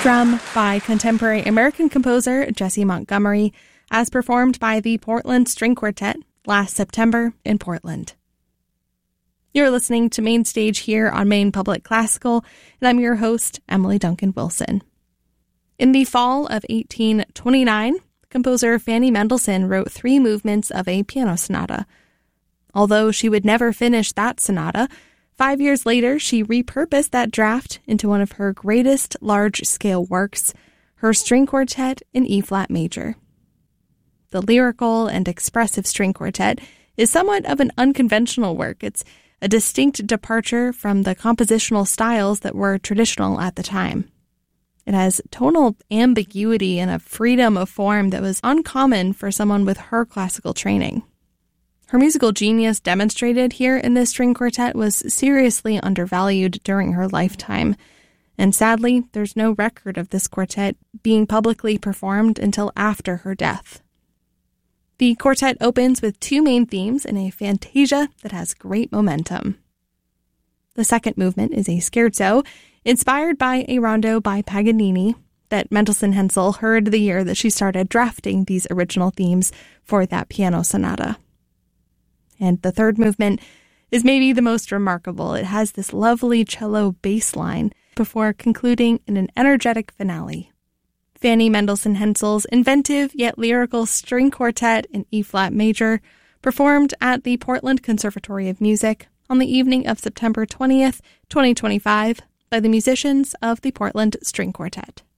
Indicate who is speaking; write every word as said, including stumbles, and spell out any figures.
Speaker 1: Drum by contemporary American composer Jessie Montgomery, as performed by the Portland String Quartet last September in Portland. You're listening to Main Stage here on Maine Public Classical, and I'm your host, Emily Duncan Wilson. In the fall of eighteen twenty-nine, composer Fanny Mendelssohn wrote three movements of a piano sonata. Although she would never finish that sonata, five years later she repurposed that draft into one of her greatest large-scale works, her string quartet in E-flat major. The lyrical and expressive string quartet is somewhat of an unconventional work. It's a distinct departure from the compositional styles that were traditional at the time. It has tonal ambiguity and a freedom of form that was uncommon for someone with her classical training. Her musical genius demonstrated here in this string quartet was seriously undervalued during her lifetime, and sadly, there's no record of this quartet being publicly performed until after her death. The quartet opens with two main themes in a fantasia that has great momentum. The second movement is a scherzo, inspired by a rondo by Paganini that Mendelssohn Hensel heard the year that she started drafting these original themes for that piano sonata. And the third movement is maybe the most remarkable. It has this lovely cello bass line before concluding in an energetic finale. Fanny Mendelssohn Hensel's inventive yet lyrical string quartet in E-flat major, performed at the Portland Conservatory of Music on the evening of September twentieth, twenty twenty-five, by the musicians of the Portland String Quartet.